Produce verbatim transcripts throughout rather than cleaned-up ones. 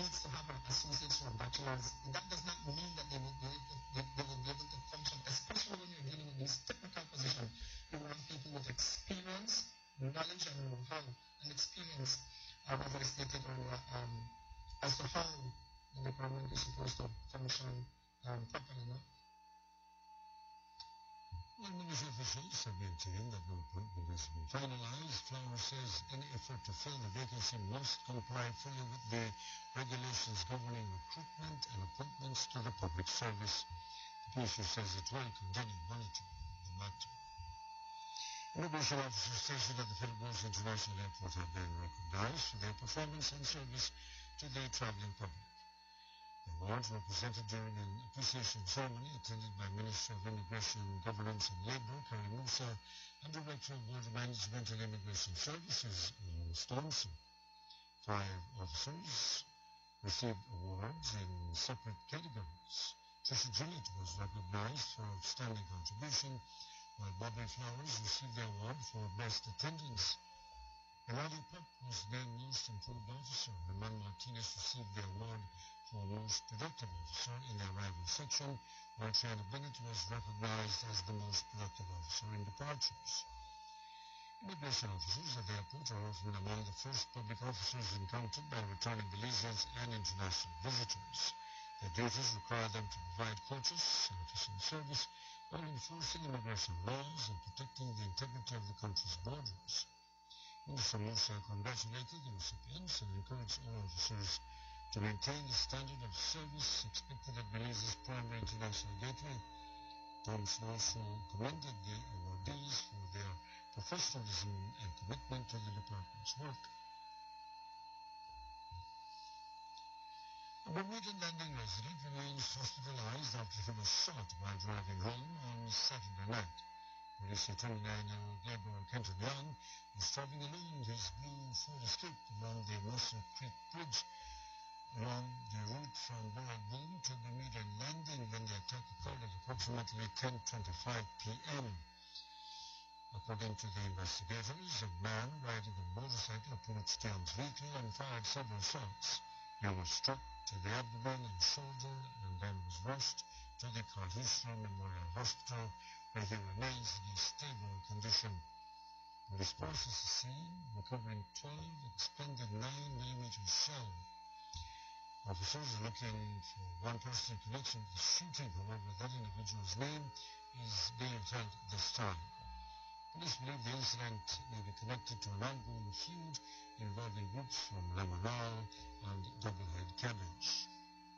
needs to have an associate's or bachelor's. That does not mean that they will be able to, they, they will be able to function, especially when you're dealing with these technical positions. You want people with experience, knowledge, and know-how, and experience, um, as I stated earlier, um, as to how the department is supposed to function um, properly. No? Well, ministry officials have maintained that no appointment has been finalized. Flowers says any effort to fill the vacancy must comply fully with the regulations governing recruitment and appointments to the public service. The P S U says it will continue monitoring the matter. Immigration officers stationed at the Philippines International Airport have been recognized for their performance and service to the traveling public. The awards were presented during an appreciation ceremony attended by Minister of Immigration, Governance and Labour, Kari Musa, and Director of Border Management and Immigration Services, Ian Stonson. Five officers received awards in separate categories. Trisha Gillett was recognized for outstanding contribution, while Bobby Flowers received the award for Best Attendance. Eladio Pop was named Most Improved Officer. Ramon Martinez received the award for Most Productive Officer in the arrival section, while Triana Bennett was recognized as the Most Productive Officer in departures. Immigration officers at the airport are often among the first public officers encountered by returning Belizeans and international visitors. Their duties require them to provide courteous and efficient service while enforcing immigration laws and protecting the integrity of the country's borders. Minister Musa congratulated the recipients and encouraged all officers to maintain the standard of service expected at Belize's primary international gateway. Thompson also commended the awardees for their professionalism and commitment to the department's work. A Bermudan Landing resident remains hospitalized after he was shot while driving home on Saturday night. Police say twenty-nine-year-old laborer Kenton Young was driving alone his blue Ford Escape along the Muscle Creek Bridge along the route from Boraboom to Bermudan Landing when the attack occurred at approximately ten twenty-five p m According to the investigators, a man riding a motorcycle approached Young's vehicle and fired several shots. Young was struck to the abdomen and shoulder and then was rushed to the Carlisle Memorial Hospital, where he remains in a stable condition. Police processed the scene, recovering twelve expended nine millimeter shell. Officers are looking for one person in connection with the shooting. However, that individual's name is being withheld at this time. Police believe the incident may be connected to an ongoing feud involving groups from Lamanal and Doublehead Cabbage.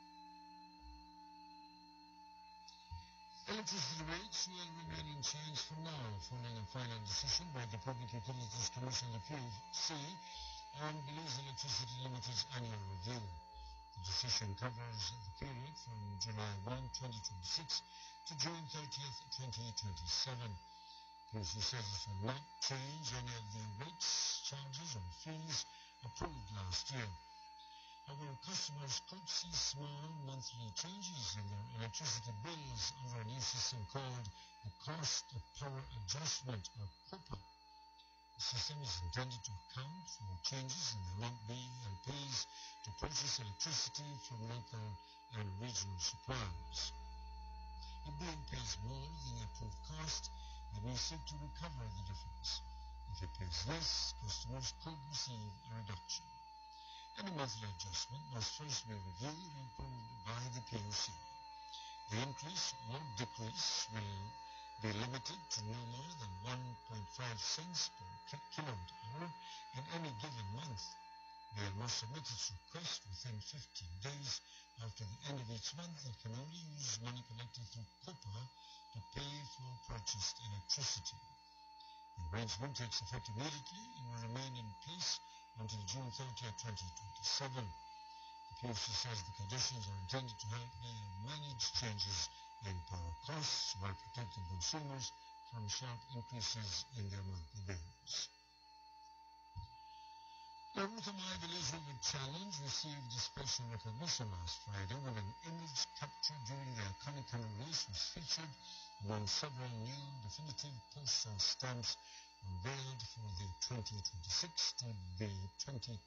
Electricity rates will remain unchanged for now, following a final decision by the Public Utilities Commission, the P U C, on Belize Electricity Limited's annual review. The decision covers the period from July first, twenty twenty-six to June thirtieth, twenty twenty-seven. P U C says it will not change any of the rates, charges, or fees approved last year. However, customers could see small monthly changes in their electricity bills under a new system called the Cost of Power Adjustment, or COPA. The system is intended to account for changes in the amount being and pays to purchase electricity from local and regional suppliers. If being pays more than the approved cost, they may seek to recover the difference. If it pays less, customers could receive a reduction. Any monthly adjustment must first be reviewed and approved by the P U C. The increase or decrease will be limited to no more than one point five cents per kilowatt hour in any given month. They must submit its request within fifteen days after the end of each month and can only use money collected through COPA to pay for purchased electricity. The arrangement takes effect immediately and will remain in place until June thirtieth, twenty twenty-seven. The P U C says the conditions are intended to help manage changes in power costs while protecting consumers from sharp increases in their monthly bills. The Ruth Amai Belize River Challenge received a special recognition last Friday when an image captured during the iconic canoe race was featured among several new definitive postal stamps unveiled for the twenty twenty-six to the twenty